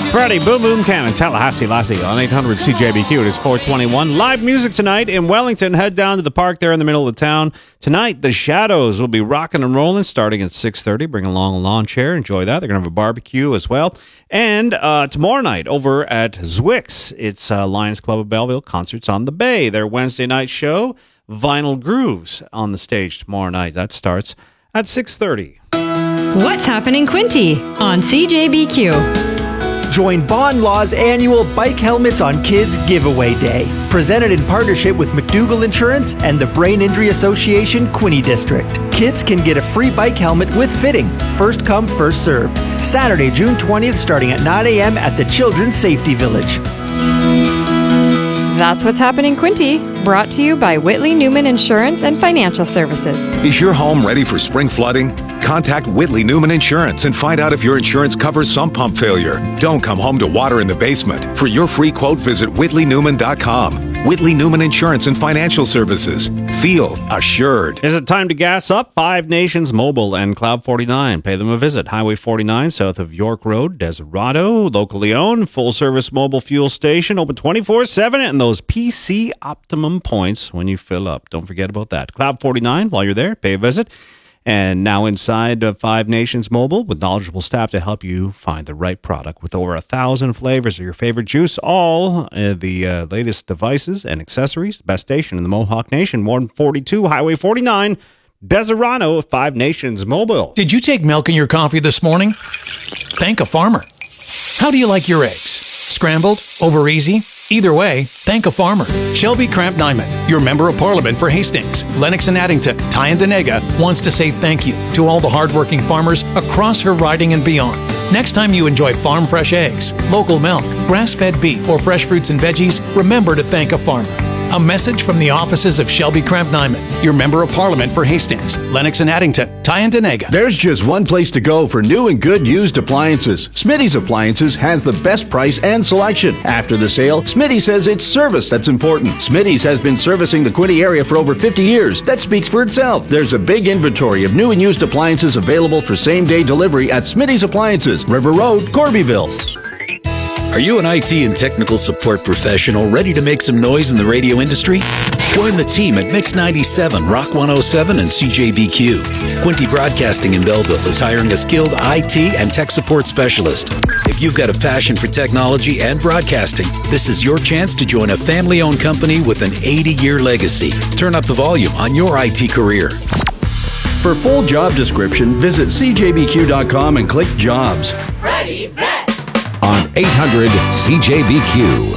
Friday, Boom Boom Cannon, Tallahassee Lassie on 800 CJBQ. It is 421. Live music tonight in Wellington. Head down to the park there in the middle of the town. Tonight, the Shadows will be rocking and rolling starting at 6:30. Bring along a lawn chair. Enjoy that. They're going to have a barbecue as well. And tomorrow night over at Zwick's, it's Lions Club of Belleville, Concerts on the Bay. Their Wednesday night show, Vinyl Grooves, on the stage tomorrow night. That starts at 6:30. What's happening, Quinty, on CJBQ? Join Bond Law's annual Bike Helmets on Kids Giveaway Day. Presented in partnership with McDougall Insurance and the Brain Injury Association, Quinte District. Kids can get a free bike helmet with fitting. First come, first served. Saturday, June 20th, starting at 9 a.m. at the Children's Safety Village. That's what's happening, Quinty. Brought to you by Whitley Newman Insurance and Financial Services. Is your home ready for spring flooding? Contact Whitley Newman Insurance and find out if your insurance covers sump pump failure. Don't come home to water in the basement. For your free quote, visit whitleynewman.com. Whitley Newman Insurance and Financial Services. Feel assured. Is it time to gas up? Five Nations Mobile and Cloud 49. Pay them a visit. Highway 49 south of York Road, Desirado. Locally owned, full-service mobile fuel station. Open 24/7 and those PC Optimum points when you fill up. Don't forget about that. Cloud 49, while you're there, pay a visit. And now inside Five Nations Mobile with knowledgeable staff to help you find the right product with over 1,000 flavors of your favorite juice. All the latest devices and accessories. The best station in the Mohawk Nation. 142 Highway 49, Desirado, Five Nations Mobile. Did you take milk in your coffee this morning? Thank a farmer. How do you like your eggs? Scrambled? Over easy? Either way, thank a farmer. Shelby Cramp Nyman, your Member of Parliament for Hastings, Lennox and Addington, Tyendinaga, wants to say thank you to all the hardworking farmers across her riding and beyond. Next time you enjoy farm fresh eggs, local milk, grass-fed beef, or fresh fruits and veggies, remember to thank a farmer. A message from the offices of Shelby Cramp Nyman, your Member of Parliament for Hastings, Lennox and Addington, Tyendinaga. There's just one place to go for new and good used appliances. Smitty's Appliances has the best price and selection. After the sale, Smitty says it's service that's important. Smitty's has been servicing the Quinte area for over 50 years. That speaks for itself. There's a big inventory of new and used appliances available for same-day delivery at Smitty's Appliances, River Road, Corbyville. Are you an IT and technical support professional ready to make some noise in the radio industry? Join the team at Mix 97, Rock 107, and CJBQ. Quinte Broadcasting in Belleville is hiring a skilled IT and tech support specialist. If you've got a passion for technology and broadcasting, this is your chance to join a family-owned company with an 80-year legacy. Turn up the volume on your IT career. For full job description, visit cjbq.com and click Jobs. Freddie Vet on 800 CJBQ.